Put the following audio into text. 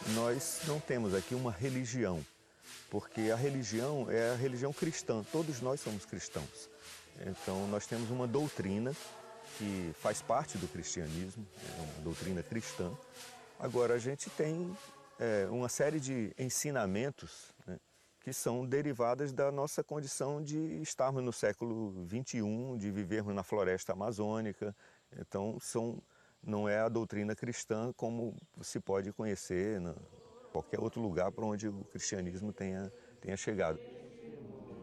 nós não temos aqui uma religião, porque a religião é a religião cristã, todos nós somos cristãos. Então nós temos uma doutrina que faz parte do cristianismo, é uma doutrina cristã. Agora a gente tem uma série de ensinamentos, né, que são derivadas da nossa condição de estarmos no século XXI, de vivermos na floresta amazônica. Então não é a doutrina cristã como se pode conhecer em qualquer outro lugar para onde o cristianismo tenha chegado.